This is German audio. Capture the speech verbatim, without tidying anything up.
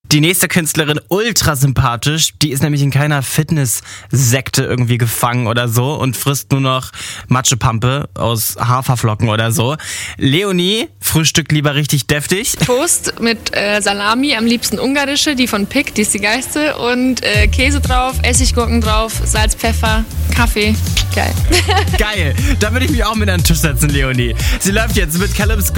Die nächste Künstlerin, ultra sympathisch, die ist nämlich in keiner Fitness-Sekte irgendwie gefangen oder so und frisst nur noch Matschepampe aus Haferflocken oder so. Leonie frühstückt lieber richtig deftig. Toast mit äh, Salami, am liebsten ungarische, die von Pick, die ist die geilste. Und äh, Käse drauf, Essiggurken drauf, Salz, Pfeffer, Kaffee. Geil. Geil, da würde ich mich auch mit an den Tisch setzen, Leonie. Sie läuft jetzt mit Calypso